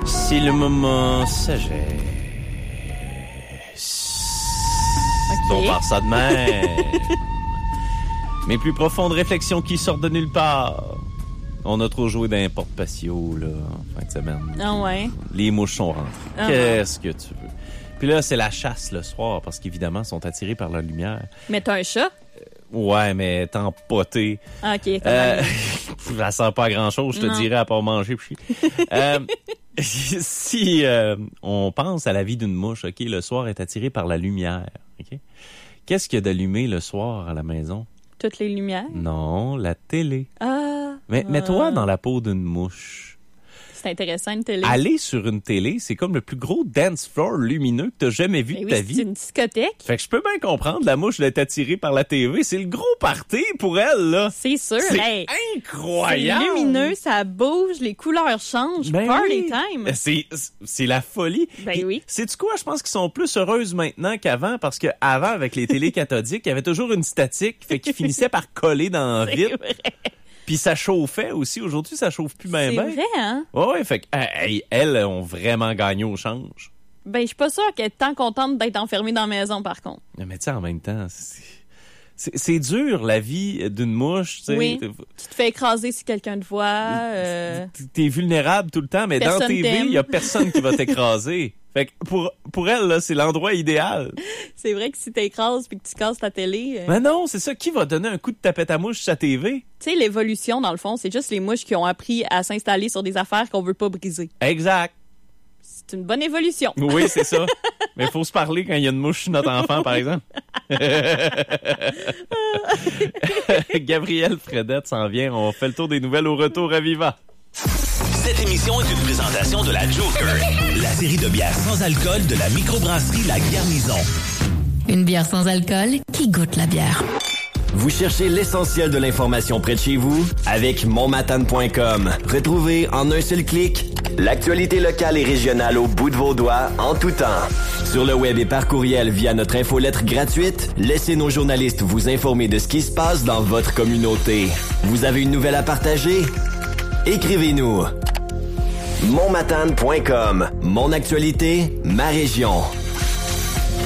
C'est le moment sagesse. Okay. On part ça de même. Mes plus profondes réflexions qui sortent de nulle part. On a trop joué d'un porte-patio, là, en fin de semaine. Ah ouais. Les mouches sont rentrées. Ah Qu'est-ce que tu veux? Puis là, c'est la chasse le soir, parce qu'évidemment, ils sont attirés par la lumière. Mais t'as un chat? Ouais, mais t'es empoté. Ah, OK. Ça sert pas à grand-chose, je te dirais, à part manger. Puis... si on pense à la vie d'une mouche, OK, le soir est attiré par la lumière, OK? Qu'est-ce qu'il y a d'allumé le soir à la maison? Toutes les lumières? Non, la télé. Ah! Mais mets-toi dans la peau d'une mouche. C'est intéressant, une télé. Aller sur une télé, c'est comme le plus gros dance floor lumineux que t'as jamais vu de ta vie. C'est une discothèque. Fait que je peux bien comprendre la mouche d'être attirée par la TV. C'est le gros party pour elle, là. C'est sûr. C'est incroyable. C'est lumineux, ça bouge, les couleurs changent. Ben Party oui. time. C'est la folie. Ben Puis, oui. sais-tu quoi? Je pense qu'ils sont plus heureuses maintenant qu'avant parce que avant avec les télés cathodiques, il y avait toujours une statique, fait qu'ils finissaient par coller dans C'est vite. vrai. Puis ça chauffait aussi. Aujourd'hui, ça chauffe plus bien. C'est vrai, hein? Ouais, fait que, elles ont vraiment gagné au change. Ben, je suis pas sûre qu'elle est tant contente d'être enfermée dans la maison, par contre. Mais tu sais, en même temps, c'est dur, la vie d'une mouche. Tu sais. Oui. Tu te fais écraser si quelqu'un te voit. T'es vulnérable tout le temps, mais Personne dans TV, t'aime. il y a personne qui va t'écraser. Fait que pour elle, là, c'est l'endroit idéal. C'est vrai que si t'écrases puis que tu casses ta télé... Mais non, c'est ça. Qui va donner un coup de tapette à mouche sur sa TV? Tu sais, l'évolution, dans le fond, c'est juste les mouches qui ont appris à s'installer sur des affaires qu'on veut pas briser. Exact. C'est une bonne évolution. Oui, c'est ça. Mais il faut se parler quand il y a une mouche sur notre enfant, par exemple. Gabriel Fredette s'en vient. On fait le tour des nouvelles au retour à Viva. Cette émission est une présentation de la Joker, la série de bières sans alcool de la microbrasserie La Garnison. Une bière sans alcool qui goûte la bière. Vous cherchez l'essentiel de l'information près de chez vous? Avec monmatane.com. Retrouvez en un seul clic l'actualité locale et régionale au bout de vos doigts en tout temps. Sur le web et par courriel via notre infolettre gratuite, laissez nos journalistes vous informer de ce qui se passe dans votre communauté. Vous avez une nouvelle à partager? Écrivez-nous. monmatane.com. Mon actualité, ma région.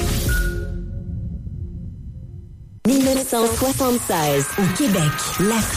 1976, au Québec, la